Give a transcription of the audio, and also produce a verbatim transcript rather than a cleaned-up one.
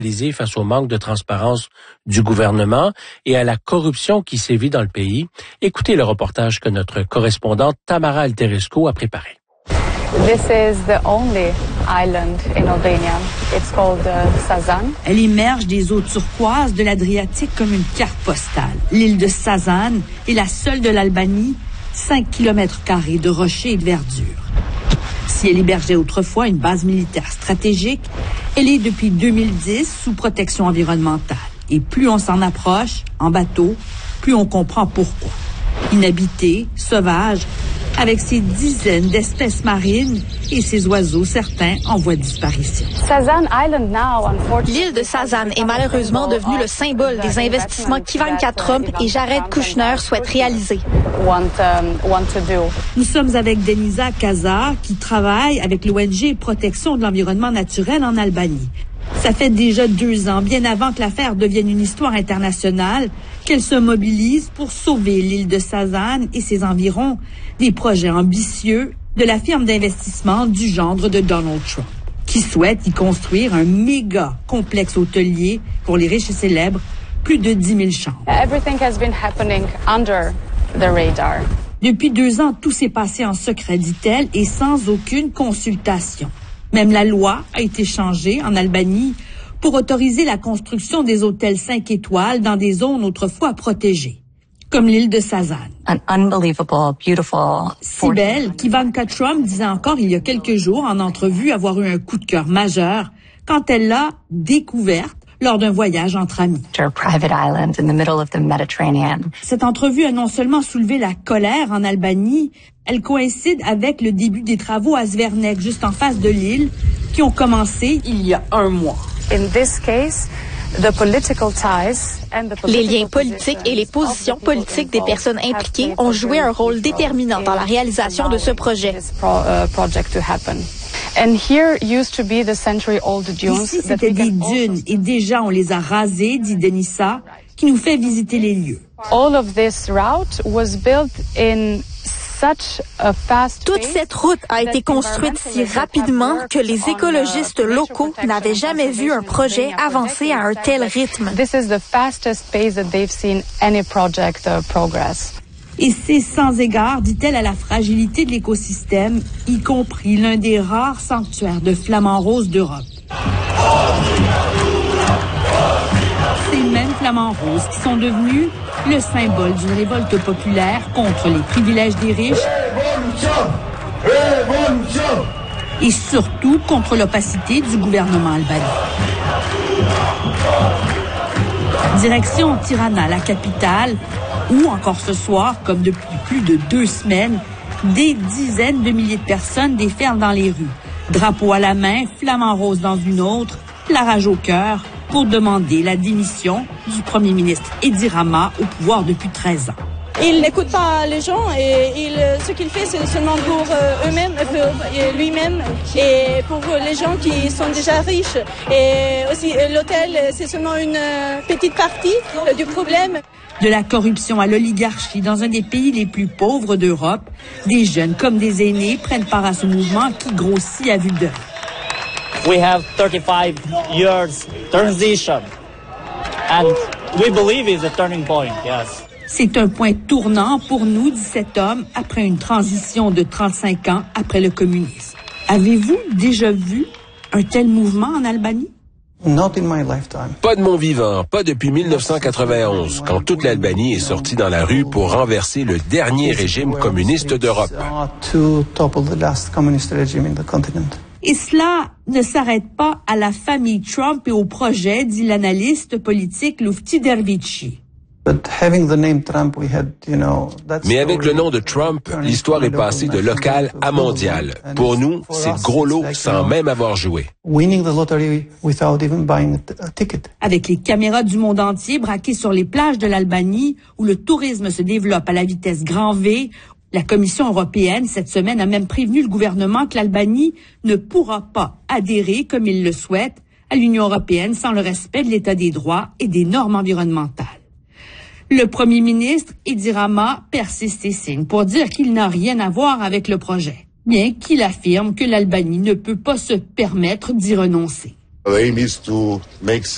face au manque de transparence du gouvernement et à la corruption qui sévit dans le pays. Écoutez le reportage que notre correspondante Tamara Alterescu a préparé. This is the only island in Albania. It's called uh, Sazan. Elle émerge des eaux turquoises de l'Adriatique comme une carte postale. L'île de Sazan est la seule de l'Albanie, cinq kilomètres carrés de rochers et de verdure. Si elle hébergeait autrefois une base militaire stratégique, elle est depuis deux mille dix sous protection environnementale. Et plus on s'en approche, en bateau, plus on comprend pourquoi. Inhabitée, sauvage, avec ses dizaines d'espèces marines et ses oiseaux, certains en voie de disparition. L'île de Sazan est malheureusement devenue le symbole des investissements qu'Ivanka Trump et Jared Kushner souhaitent réaliser. Nous sommes avec Denisa Kaza, qui travaille avec l'O N G Protection de l'environnement naturel en Albanie. Ça fait déjà deux ans, bien avant que l'affaire devienne une histoire internationale, qu'elle se mobilise pour sauver l'île de Sazan et ses environs des projets ambitieux de la firme d'investissement du gendre de Donald Trump, qui souhaite y construire un méga complexe hôtelier pour les riches et célèbres, plus de dix mille chambres. Everything has been happening under the radar. Depuis deux ans, tout s'est passé en secret, dit-elle, et sans aucune consultation. Même la loi a été changée en Albanie pour autoriser la construction des hôtels cinq étoiles dans des zones autrefois protégées, comme l'île de Sazan. An unbelievable, beautiful... Si belle qu'Ivanka Trump disait encore il y a quelques jours en entrevue avoir eu un coup de cœur majeur quand elle l'a découverte lors d'un voyage entre amis. Cette entrevue a non seulement soulevé la colère en Albanie, elle coïncide avec le début des travaux à Zvernek, juste en face de l'île, qui ont commencé il y a un mois. In this case, the political ties and the Les liens politiques et les positions politiques des personnes impliquées ont joué un rôle déterminant dans la réalisation de ce projet. And here used to be the century-old dunes. Ici, c'était des dunes et déjà on les a rasées, dit Denisa, qui nous fait visiter les lieux. All of this route was built in such a fast Toute cette route a été construite si rapidement que les écologistes locaux n'avaient jamais vu un projet avancer à un tel rythme. This is the fastest pace that they've seen any project uh, progress. Et c'est sans égard, dit-elle, à la fragilité de l'écosystème, y compris l'un des rares sanctuaires de flamants roses d'Europe. Ces mêmes flamants roses qui sont devenus le symbole d'une révolte populaire contre les privilèges des riches et surtout contre l'opacité du gouvernement albanais. Direction Tirana, la capitale, où encore ce soir, comme depuis plus de deux semaines, des dizaines de milliers de personnes déferlent dans les rues. Drapeau à la main, flamant rose dans une autre, la rage au cœur, pour demander la démission du premier ministre Edi Rama au pouvoir depuis treize ans. Il n'écoute pas les gens et il, ce qu'il fait, c'est seulement pour eux-mêmes, pour lui-même et pour les gens qui sont déjà riches. Et aussi, l'hôtel, c'est seulement une petite partie du problème. De la corruption à l'oligarchie dans un des pays les plus pauvres d'Europe, des jeunes comme des aînés prennent part à ce mouvement qui grossit à vue d'œil. We have thirty-five years transition and we believe it's a turning point, yes. C'est un point tournant pour nous, dit cet homme, après une transition de trente-cinq ans après le communisme. Avez-vous déjà vu un tel mouvement en Albanie? Not in my lifetime. Pas de mon vivant, pas depuis mille neuf cent quatre-vingt-onze, quand toute l'Albanie est sortie dans la rue pour renverser le dernier régime communiste d'Europe. Et cela ne s'arrête pas à la famille Trump et au projet, dit l'analyste politique Lufti Dervici. Mais avec le nom de Trump, l'histoire est passée de local à mondial. Pour nous, c'est de gros lot sans même avoir joué. Avec les caméras du monde entier braquées sur les plages de l'Albanie, où le tourisme se développe à la vitesse grand V, la Commission européenne, cette semaine, a même prévenu le gouvernement que l'Albanie ne pourra pas adhérer, comme il le souhaite, à l'Union européenne sans le respect de l'état des droits et des normes environnementales. Le premier ministre, Edi Rama, persiste et signe pour dire qu'il n'a rien à voir avec le projet, bien qu'il affirme que l'Albanie ne peut pas se permettre d'y renoncer.